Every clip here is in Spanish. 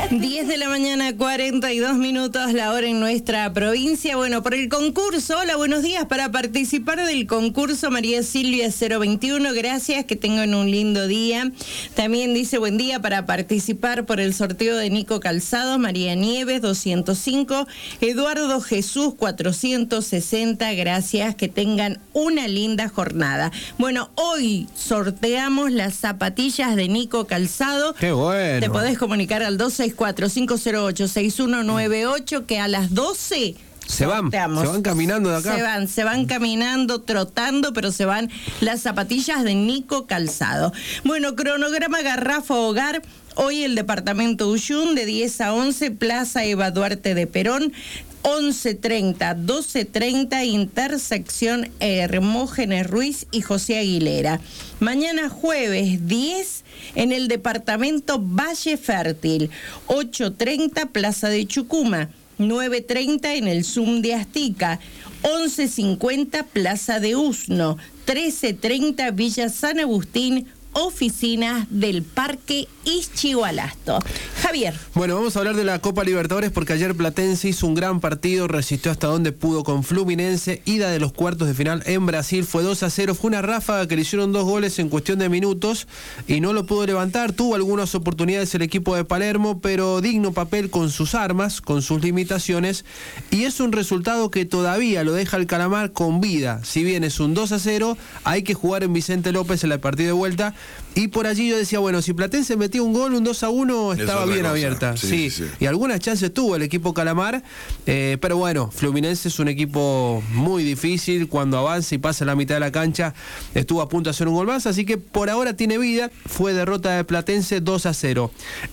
10 de la mañana, 42 minutos, la hora en nuestra provincia. Bueno, por el concurso, hola, buenos días. Para participar del concurso, María Silvia 021, gracias, que tengan un lindo día. También dice, buen día, para participar por el sorteo de Nico Calzado, María Nieves 205, Eduardo Jesús 460, gracias, que tengan una linda jornada. Bueno, hoy sorteamos las zapatillas de Nico Calzado. ¡Qué bueno! Te podés comunicar al 264-508-6198, que a las 12 se van caminando de acá. Se van caminando, trotando, pero se van las zapatillas de Nico Calzado. Bueno, cronograma Garrafa Hogar. Hoy el departamento Ullún de 10 a 11, Plaza Eva Duarte de Perón, 11:30, 12:30, intersección Hermógenes Ruiz y José Aguilera. Mañana jueves 10 en el departamento Valle Fértil, 8:30, Plaza de Chucuma, 9:30 en el Zoom de Astica, 11:50, Plaza de Usno, 13:30, Villa San Agustín, oficinas del Parque Ischigualasto. Javier. Bueno, vamos a hablar de la Copa Libertadores porque ayer Platense hizo un gran partido, resistió hasta donde pudo con Fluminense, ida de los cuartos de final en Brasil, fue 2-0, fue una ráfaga que le hicieron 2 goles en cuestión de minutos y no lo pudo levantar, tuvo algunas oportunidades el equipo de Palermo, pero digno papel con sus armas, con sus limitaciones, y es un resultado que todavía lo deja el Calamar con vida. Si bien es un 2-0, hay que jugar en Vicente López en el partido de vuelta. Y por allí yo decía, bueno, si Platense metía un gol, un 2-1, estaba bien abierta. Sí. Y algunas chances tuvo el equipo Calamar, pero bueno, Fluminense es un equipo muy difícil, cuando avanza y pasa la mitad de la cancha, estuvo a punto de hacer un gol más, así que por ahora tiene vida, fue derrota de Platense 2-0.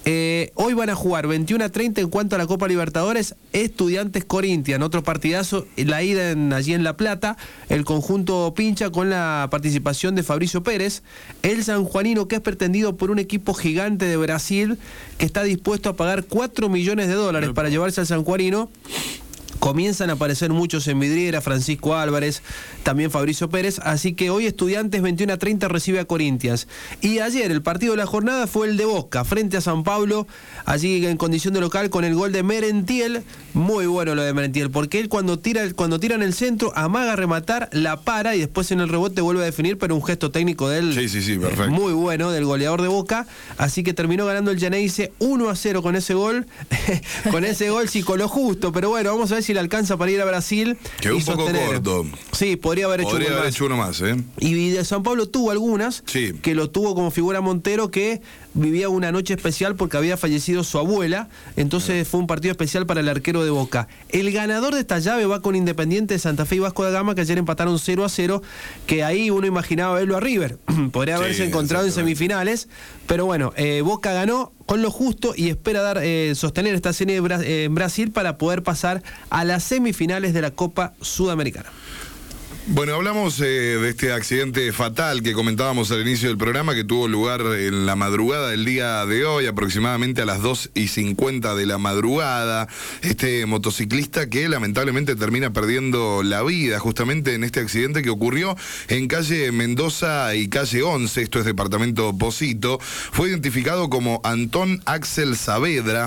Hoy van a jugar 21:30 en cuanto a la Copa Libertadores, Estudiantes Corinthians, otro partidazo, la ida allí en La Plata, el conjunto pincha con la participación de Fabricio Pérez, el sanjuanino que es pretendido por un equipo gigante de Brasil que está dispuesto a pagar $4 millones para llevarse al sanjuanino. Comienzan a aparecer muchos en vidriera, Francisco Álvarez, también Fabricio Pérez, así que hoy Estudiantes 21:30 recibe a Corinthians. Y ayer el partido de la jornada fue el de Boca, frente a San Pablo, allí en condición de local con el gol de Merentiel. Muy bueno lo de Merentiel, porque él cuando tira en el centro, amaga a rematar, la para y después en el rebote vuelve a definir, pero un gesto técnico de él sí, perfecto. Muy bueno, del goleador de Boca, así que terminó ganando el Llaneise 1-0 con ese gol, con ese gol sí, con lo justo, pero bueno, vamos a ver si le alcanza para ir a Brasil. Quedó un poco corto. Sí, podría haber hecho uno más. Y de San Pablo tuvo algunas, que lo tuvo como figura Montero, que vivía una noche especial porque había fallecido su abuela, entonces fue un partido especial para el arquero de Boca. El ganador de esta llave va con Independiente de Santa Fe y Vasco da Gama, que ayer empataron 0-0, que ahí uno imaginaba verlo a River, podría haberse encontrado en semifinales, pero bueno, Boca ganó con lo justo y espera sostener esta serie en Brasil para poder pasar a las semifinales de la Copa Sudamericana. Bueno, hablamos de este accidente fatal que comentábamos al inicio del programa, que tuvo lugar en la madrugada del día de hoy, aproximadamente a las 2:50 de la madrugada. Este motociclista que lamentablemente termina perdiendo la vida justamente en este accidente que ocurrió en calle Mendoza y calle 11, esto es departamento Posito. Fue identificado como Antón Axel Saavedra,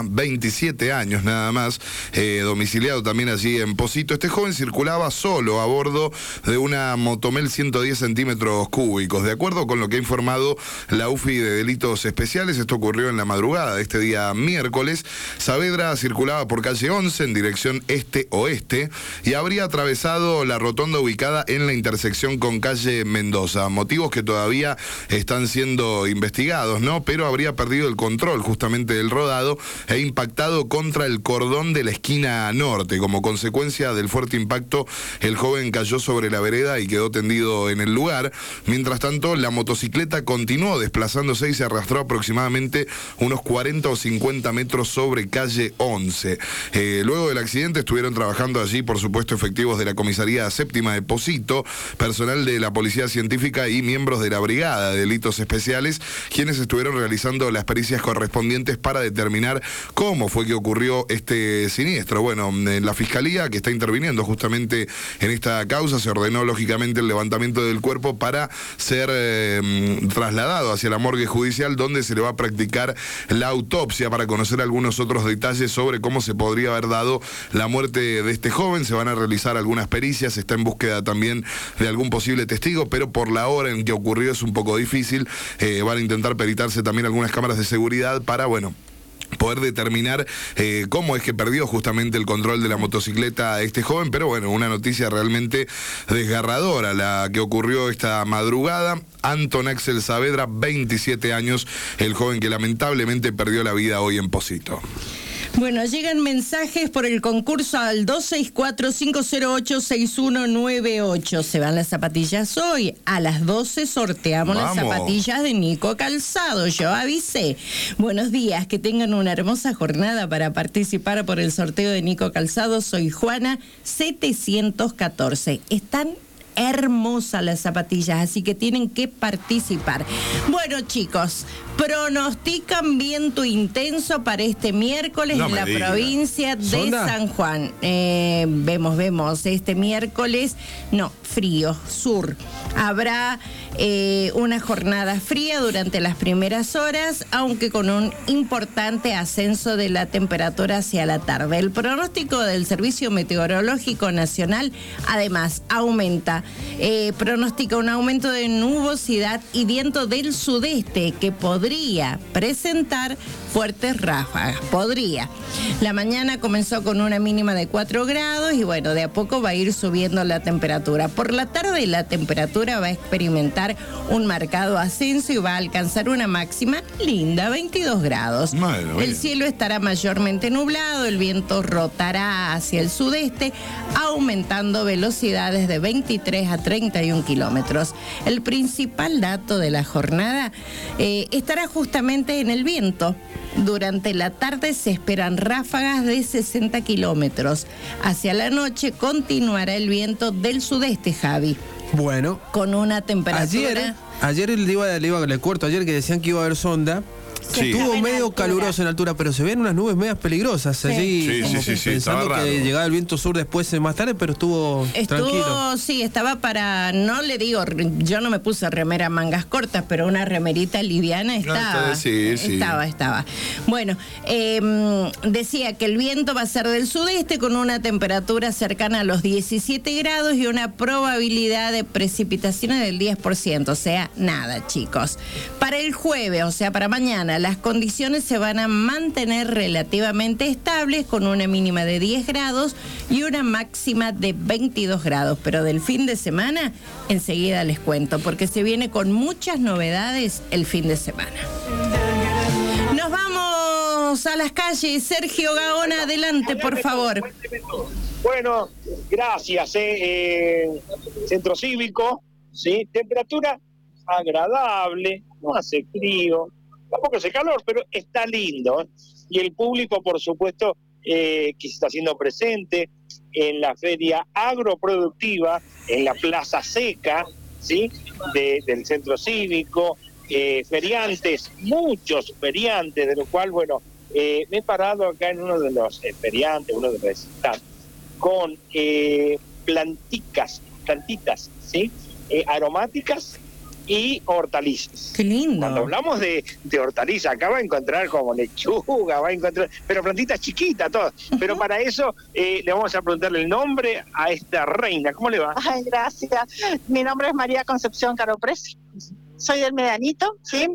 27 años nada más, domiciliado también allí en Posito. Este joven circulaba solo a bordo de una Motomel 110 centímetros cúbicos. De acuerdo con lo que ha informado la UFI de Delitos Especiales, esto ocurrió en la madrugada de este día miércoles. Saavedra circulaba por calle 11 en dirección este-oeste y habría atravesado la rotonda ubicada en la intersección con calle Mendoza. Motivos que todavía están siendo investigados, ¿no? Pero habría perdido el control justamente del rodado e impactado contra el cordón de la esquina norte. Como consecuencia del fuerte impacto, el joven cayó sobre la vereda y quedó tendido en el lugar. Mientras tanto, la motocicleta continuó desplazándose y se arrastró aproximadamente unos 40 o 50 metros sobre calle 11. Luego del accidente estuvieron trabajando allí, por supuesto, efectivos de la Comisaría Séptima de Posito, personal de la Policía Científica y miembros de la Brigada de Delitos Especiales, quienes estuvieron realizando las pericias correspondientes para determinar cómo fue que ocurrió este siniestro. Bueno, la Fiscalía, que está interviniendo justamente en esta causa, se ordenó ordenó lógicamente el levantamiento del cuerpo para ser trasladado hacia la morgue judicial, donde se le va a practicar la autopsia para conocer algunos otros detalles sobre cómo se podría haber dado la muerte de este joven. Se van a realizar algunas pericias, está en búsqueda también de algún posible testigo, pero por la hora en que ocurrió es un poco difícil. Van a intentar peritarse también algunas cámaras de seguridad para, bueno, poder determinar cómo es que perdió justamente el control de la motocicleta este joven, pero bueno, una noticia realmente desgarradora la que ocurrió esta madrugada. Anton Axel Saavedra, 27 años, el joven que lamentablemente perdió la vida hoy en Pocito. Bueno, llegan mensajes por el concurso al 264-508-6198. Se van las zapatillas hoy. A las 12 sorteamos las zapatillas de Nico Calzado. Yo avisé. Buenos días, que tengan una hermosa jornada para participar por el sorteo de Nico Calzado. Soy Juana 714. Están hermosas las zapatillas, así que tienen que participar. Bueno, chicos, pronostican viento intenso para este miércoles en la provincia de San Juan. Vemos, este miércoles, frío, sur. Habrá una jornada fría durante las primeras horas, aunque con un importante ascenso de la temperatura hacia la tarde. El pronóstico del Servicio Meteorológico Nacional, además, pronostica un aumento de nubosidad y viento del sudeste que podría presentar fuertes ráfagas. La mañana comenzó con una mínima de 4 grados y bueno, de a poco va a ir subiendo la temperatura. Por la tarde la temperatura va a experimentar un marcado ascenso y va a alcanzar una máxima linda, 22 grados. El cielo estará mayormente nublado, el viento rotará hacia el sudeste, aumentando velocidades de 23 a 31 kilómetros. El principal dato de la jornada estará justamente en el viento. Durante la tarde se esperan ráfagas de 60 kilómetros. Hacia la noche continuará el viento del sudeste, Javi. Bueno. Con una temperatura... Ayer le corto, ayer que decían que iba a haber sonda. Sí. Estuvo medio caluroso en altura, pero se ven unas nubes medias peligrosas allí. Sí, pensando que llegaba el viento sur después más tarde, pero estuvo tranquilo. Sí, estaba para, no le digo, yo no me puse remera mangas cortas, pero una remerita liviana estaba. Estaba. Bueno, decía que el viento va a ser del sudeste con una temperatura cercana a los 17 grados y una probabilidad de precipitaciones del 10%, o sea, nada, chicos. Para el jueves, o sea, para mañana, las condiciones se van a mantener relativamente estables con una mínima de 10 grados y una máxima de 22 grados. Pero del fin de semana, enseguida les cuento, porque se viene con muchas novedades el fin de semana. Nos vamos a las calles. Sergio Gaona, adelante, por favor. Bueno, gracias. Centro Cívico, ¿sí? Temperatura agradable, no hace frío, tampoco hace calor, pero está lindo. Y el público, por supuesto, que se está haciendo presente en la feria agroproductiva, en la Plaza Seca, ¿sí? Del Centro Cívico, feriantes, muchos feriantes, de lo cual, bueno, me he parado acá en uno de los feriantes, uno de los stands, con plantitas, ¿sí? Aromáticas y hortalizas. ¡Qué lindo! Cuando hablamos de hortalizas, acá va a encontrar como lechuga, pero plantitas chiquitas, todas. Pero para eso le vamos a preguntarle el nombre a esta reina. ¿Cómo le va? Ay, gracias. Mi nombre es María Concepción Caroprés. Soy del Medianito, ¿sí?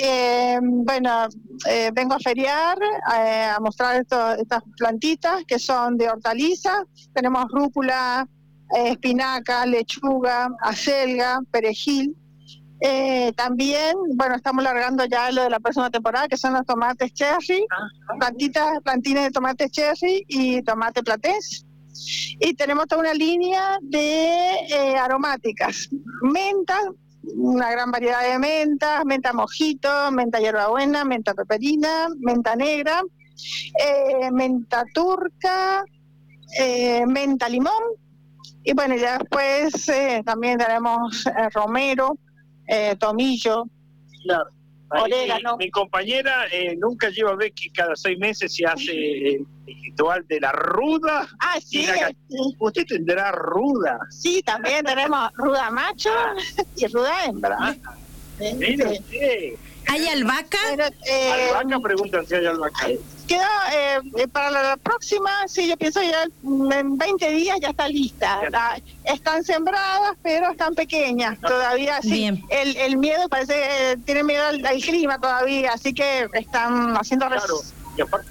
Vengo a feriar, a mostrar estas plantitas que son de hortaliza. Tenemos rúcula, espinaca, lechuga, acelga, perejil. También, estamos largando ya lo de la próxima temporada, que son los tomates cherry, plantines de tomates cherry y tomate platense. Y tenemos toda una línea de aromáticas, menta, una gran variedad de mentas, menta mojito, menta hierbabuena, menta peperina, menta negra, menta turca, menta limón. Y bueno, ya después también tenemos romero, tomillo, orégano. Mi compañera nunca lleva a ver que cada 6 meses se hace el ritual de la ruda. Ah, y sí, sí. Usted tendrá ruda. sí, también tenemos ruda macho y ruda hembra. Mire usted. ¿Hay albahaca? Pero, Albahaca, preguntan si hay albahaca. queda para la próxima, sí, yo pienso ya en 20 días ya está lista. Están sembradas, pero están pequeñas todavía. Sí, Bien. el miedo parece, tiene miedo al clima todavía, así que están haciendo Claro. Y aparte,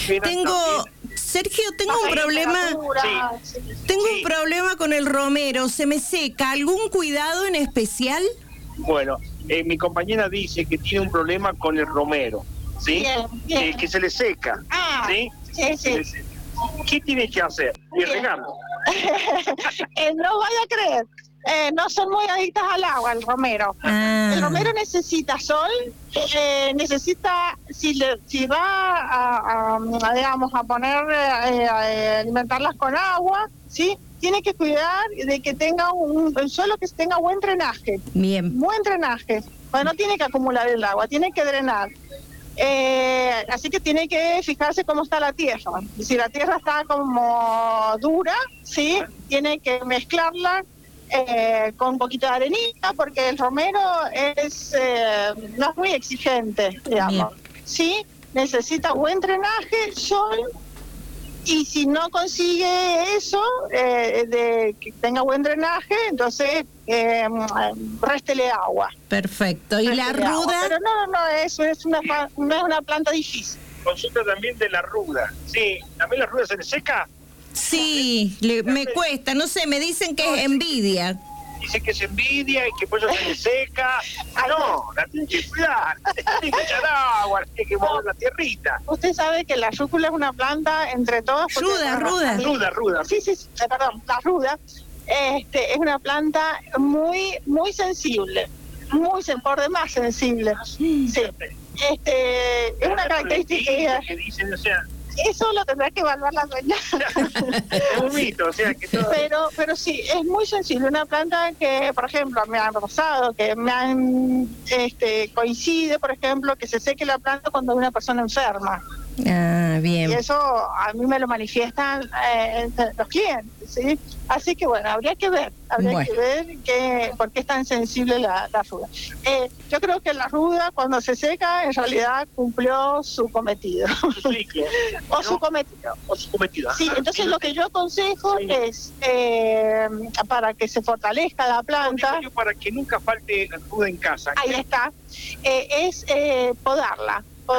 Sergio, tengo un problema. Sí. Tengo un problema con el romero. ¿Se me seca? ¿Algún cuidado en especial? Bueno, mi compañera dice que tiene un problema con el romero, ¿sí? Bien, bien. Que se le seca, Ah, ¿sí? sí, sí. ¿Qué tiene que hacer? Y regarlo. No vaya a creer, no son muy adictas al agua el romero. Ah. El romero necesita sol, necesita, si va digamos, a poner, a alimentarlas con agua, ¿sí? Tiene que cuidar de que tenga el suelo que tenga buen drenaje. Bien. Buen drenaje. Bueno, no tiene que acumular el agua, tiene que drenar. Así que tiene que fijarse cómo está la tierra. Si la tierra está como dura, sí, tiene que mezclarla con un poquito de arenita, porque el romero no es muy exigente, digamos. Sí, necesita buen drenaje, sol. Y si no consigue eso, de que tenga buen drenaje, entonces réstele agua. Perfecto. ¿Y la Réstele agua. ruda? Pero no, eso no es una planta difícil. Consulta también de la ruda. Sí, ¿también la ruda se le seca? Sí, me cuesta. No sé, me dicen que es envidia. Dice que se envidia y que por eso se le seca. No, la tiene que cuidar. Tiene que echar agua, tiene que mover la tierrita. Usted sabe que la rúcula es una planta entre todas. Ruda. Ruda. Sí, perdón, la ruda. Es una planta muy, muy sensible. Por demás sensible. Sí. Es una característica. Que dicen, o sea, eso lo tendrá que evaluar la dueña. es un mito, o sea que todo. Pero sí, es muy sensible. Una planta que, por ejemplo, me han pasado, que me han coincide, por ejemplo, que se seque la planta cuando hay una persona enferma. Ah, bien. Y eso a mí me lo manifiestan los clientes, ¿sí? Así que bueno, habría que ver por qué es tan sensible la ruda. Yo creo que la ruda, cuando se seca, en realidad cumplió su cometido. Su ciclo. Su cometido. Sí, entonces lo que yo aconsejo es, para que se fortalezca la planta, Para que nunca falte ruda en casa. ahí está, es podarla,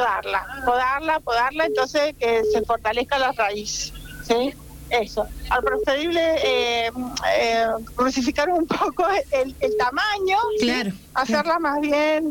entonces que se fortalezca la raíz, ¿sí? Eso. Al preferible crucificar un poco el tamaño, Claro. ¿sí? Hacerla más bien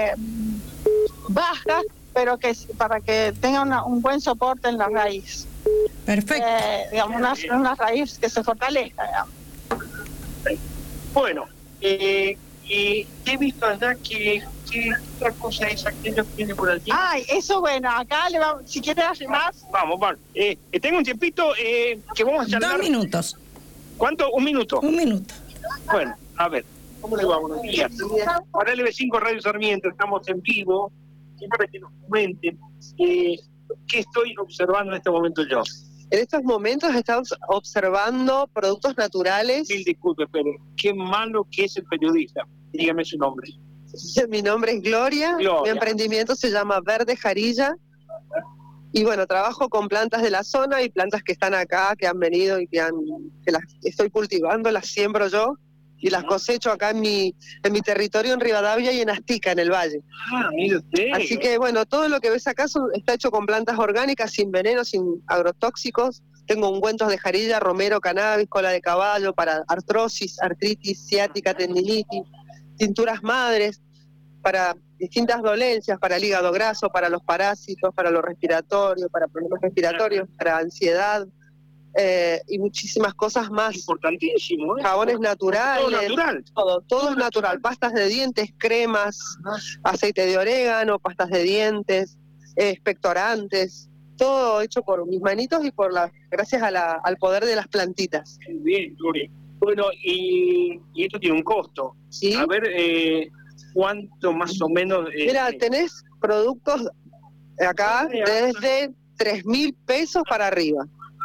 baja, pero que para que tenga un buen soporte en la raíz. Perfecto. Digamos, una raíz que se fortalezca, digamos. Bueno, y he visto allá que otra cosa es aquello que tiene por allí. Ay, eso bueno, acá le vamos, si quieres hacer más. Vamos. Tengo un tiempito que vamos a charlar. 2 minutos. ¿Cuánto? ¿Un minuto? 1 minuto. Bueno, a ver, ¿cómo le va? Buenos días. Para LB5 Radio Sarmiento estamos en vivo y para que nos comenten qué estoy observando en este momento yo. En estos momentos estamos observando productos naturales. Mil disculpes, pero qué malo que es el periodista. Dígame su nombre. Mi nombre es Gloria. Mi emprendimiento se llama Verde Jarilla. Y bueno, trabajo con plantas de la zona y plantas que están acá, que han venido y que las estoy cultivando, las siembro yo y las cosecho acá en mi territorio en Rivadavia y en Astica, en el Valle. Ah, mire usted. Así que bueno, todo lo que ves acá está hecho con plantas orgánicas, sin veneno, sin agrotóxicos. Tengo ungüentos de jarilla, romero, cannabis, cola de caballo para artrosis, artritis, ciática, tendinitis, tinturas madres para distintas dolencias, para el hígado graso, para los parásitos, para lo respiratorio, para problemas respiratorios, para ansiedad y muchísimas cosas más. Importantísimo, ¿eh? Jabones naturales. Todo natural. Todo es natural. Pastas de dientes, cremas, aceite de orégano, pastas de dientes, expectorantes. Todo hecho por mis manitos y gracias al poder de las plantitas. Bien, Gloria. Bueno, y esto tiene un costo. ¿Sí? A ver, cuánto más o menos... Mira, tenés productos acá desde 3.000 pesos para arriba.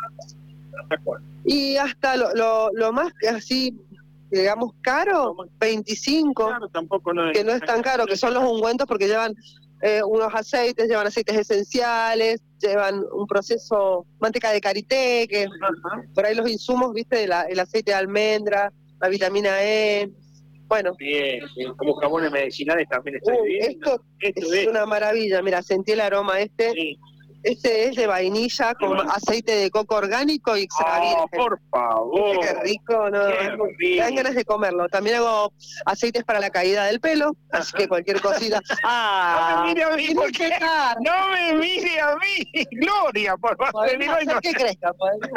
Y hasta lo más así, digamos, caro, 25, Claro, tampoco no es, que no es tan caro, que son los ungüentos porque llevan unos aceites, llevan aceites esenciales, llevan un proceso, manteca de karité, que por ahí los insumos, viste, el aceite de almendra, la vitamina E. Bueno, bien, como jabones medicinales también estoy viendo. Esto es una maravilla. Mira, sentí el aroma Sí. Este es de vainilla con aceite de coco orgánico y extra virgen. Por favor. Qué rico, ¿no? Qué Te dan ganas de comerlo. También hago aceites para la caída del pelo, así que cualquier cosita. No me mire a mí, tienes porque que estar. no me mire a mí, Gloria, por favor. Podemos hacer que crezca,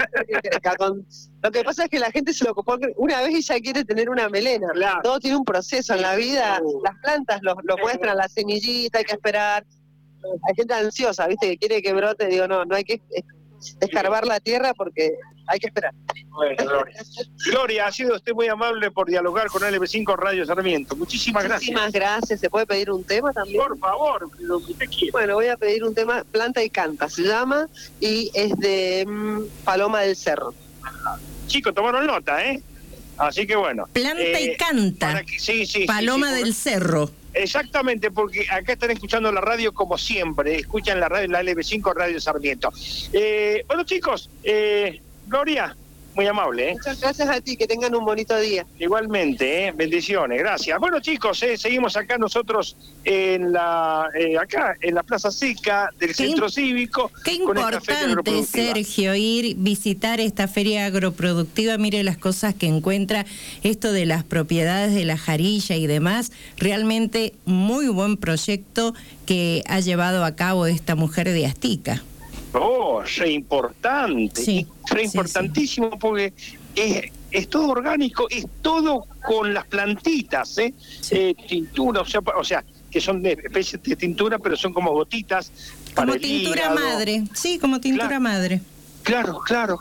Lo que pasa es que la gente se lo ocupó una vez y ya quiere tener una melena. Claro. Todo tiene un proceso en la vida. Las plantas lo muestran, la semillita, hay que esperar. Hay gente ansiosa, ¿viste? Que quiere que brote. Digo, no hay que escarbar la tierra porque hay que esperar. Bueno, Gloria. Gloria, ha sido usted muy amable por dialogar con LB5 Radio Sarmiento. Muchísimas gracias. Muchísimas gracias. ¿Se puede pedir un tema también? Por favor, lo que usted quiera. Bueno, voy a pedir un tema, Planta y Canta se llama, y es de Paloma del Cerro. Chicos, tomaron nota, ¿eh? Así que bueno. Planta y Canta. Sí, Paloma del Cerro. Exactamente, porque acá están escuchando la radio como siempre, escuchan la radio, la LB5 Radio Sarmiento. Bueno, chicos, Gloria, muy amable. Muchas gracias a ti, que tengan un bonito día. Igualmente, bendiciones, gracias. Bueno, chicos, seguimos acá nosotros en la Plaza Seca del Centro Cívico. Qué con esta feria importante, agroproductiva. Sergio, visitar esta feria agroproductiva. Mire las cosas que encuentra, esto de las propiedades de la jarilla y demás. Realmente muy buen proyecto que ha llevado a cabo esta mujer de Astica. Oh, re importante, Sí, re importantísimo, porque es todo orgánico, es todo con las plantitas, tintura, o sea, que son de especies de tintura, pero son como gotitas. Como para el tintura hígado. madre, sí, como tintura madre. Claro.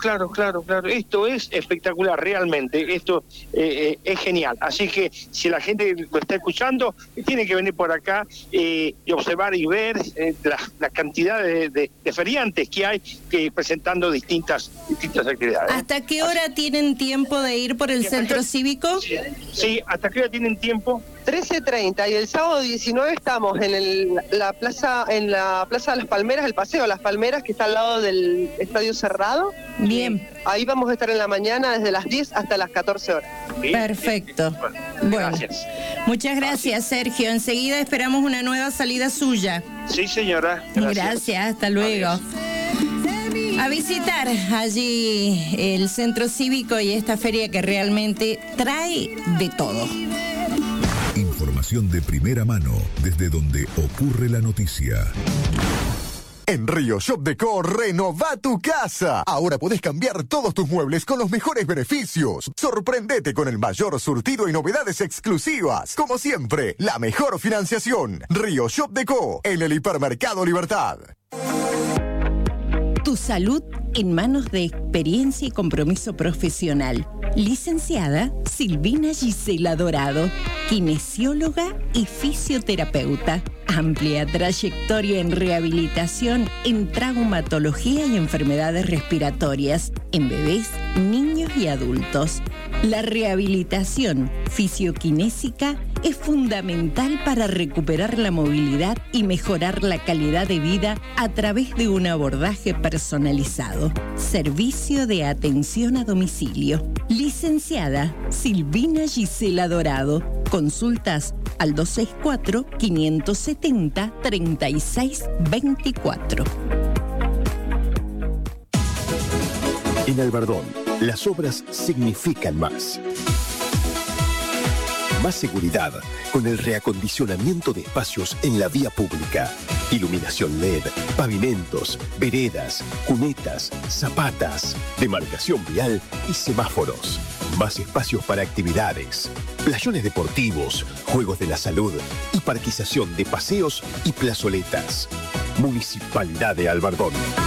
Esto es espectacular, realmente. Esto es genial. Así que si la gente lo está escuchando, tiene que venir por acá y observar y ver la cantidad de feriantes que hay presentando distintas actividades. Ah, ¿Hasta qué hora tienen tiempo de ir por el centro cívico? Sí, ¿hasta qué hora tienen tiempo? 13:30 y el sábado 19 estamos en la plaza de las Palmeras, el paseo de las Palmeras que está al lado del Estadio Cerrado. Bien. Ahí vamos a estar en la mañana desde las 10 hasta las 14 horas. Perfecto. Bueno, Gracias. muchas gracias, Sergio. Enseguida esperamos una nueva salida suya. Sí, señora. Gracias, hasta luego. A visitar allí el centro cívico y esta feria que realmente trae de todo. Información de primera mano desde donde ocurre la noticia. En Río Shop Decor, renová tu casa. Ahora podés cambiar todos tus muebles con los mejores beneficios. Sorprendete con el mayor surtido y novedades exclusivas. Como siempre, la mejor financiación. Río Shop Decor, en el Hipermercado Libertad. Tu salud en manos de experiencia y compromiso profesional. Licenciada Silvina Gisela Dorado, kinesióloga y fisioterapeuta. Amplia trayectoria en rehabilitación, en traumatología y enfermedades respiratorias, en bebés, niños y adultos. La rehabilitación fisioquinésica es fundamental para recuperar la movilidad y mejorar la calidad de vida a través de un abordaje personalizado. Servicio de atención a domicilio. Licenciada Silvina Gisela Dorado. Consultas al 264-570-3624. En Albardón, las obras significan más. Más seguridad con el reacondicionamiento de espacios en la vía pública. Iluminación LED, pavimentos, veredas, cunetas, zapatas, demarcación vial y semáforos. Más espacios para actividades, playones deportivos, juegos de la salud y parquización de paseos y plazoletas. Municipalidad de Albardón.